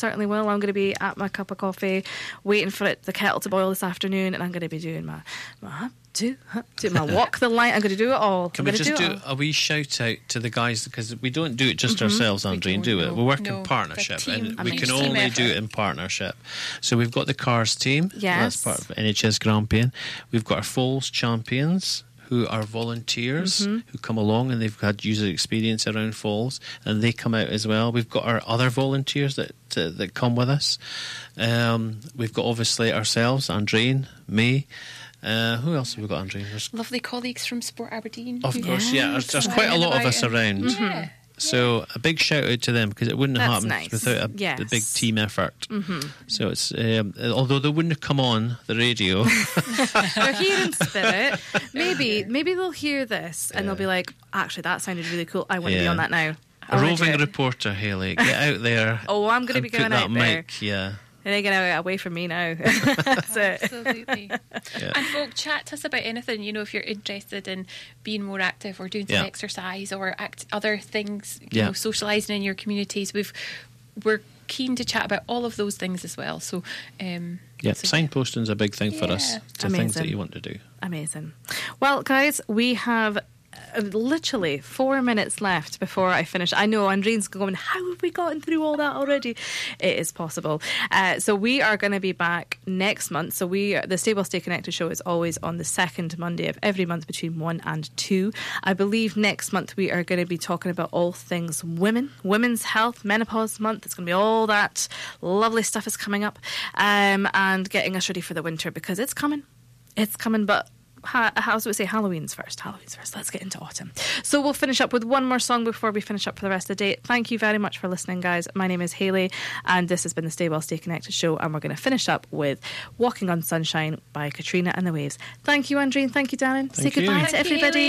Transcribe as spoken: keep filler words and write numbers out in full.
certainly will. I'm going to be at my cup of coffee, waiting for it, the kettle to boil this afternoon, and I'm going to be doing my my do, do my walk the line. I'm going to do it all. Can I'm we just do, do a wee shout out to the guys, because we don't do it just mm-hmm. ourselves, Andreen, we do it. We work no, in partnership, team, and I we mean, can only effort. do it in partnership. So we've got the Cars team, yes. that's part of N H S Grampian. We've got our Foals champions, who are volunteers mm-hmm. who come along and they've had user experience around Falls, and they come out as well. We've got our other volunteers that uh, that come with us. Um, we've got obviously ourselves, Andreen, me. Uh, who else have we got, Andreen? There's lovely colleagues from Sport Aberdeen. Of who, course, yeah. There's, there's quite a lot of us around. Yeah. So a big shout out to them, because it wouldn't have That's happened nice. without a, yes. the big team effort. Mm-hmm. So it's um, although they wouldn't have come on the radio. They're here in spirit. Maybe maybe they'll hear this and yeah. they'll be like, actually, that sounded really cool. I want to yeah. be on that now. A roving reporter, Hayley, get out there. Oh, I'm going to be going out there. Mic, yeah. They're going to away from me now. That's it. Absolutely. Yeah. And folk, chat to us about anything. You know, if you're interested in being more active or doing some yeah. exercise or act, other things, you yeah. know, socialising in your communities, we've we're keen to chat about all of those things as well. So, um, yeah, so signposting's a big thing yeah. for us. It's the things that you want to do. Amazing. Well, guys, we have literally four minutes left before I finish. I know Andreen's going, how have we gotten through all that already? It is possible. Uh, so we are going to be back next month. So we, the Stay Well Stay Connected show is always on the second Monday of every month between one and two. I believe next month we are going to be talking about all things women, women's health, menopause month. It's going to be all that lovely stuff is coming up, um, and getting us ready for the winter, because it's coming. It's coming, but Ha- how do we say Halloween's first? Halloween's first. Let's get into autumn. So we'll finish up with one more song before we finish up for the rest of the day. Thank you very much for listening, guys. My name is Hayley, and this has been the Stay Well Stay Connected show, and we're going to finish up with Walking on Sunshine by Katrina and the Waves. Thank you, Andreen. Thank you, Darren. Thank Say goodbye you. to everybody.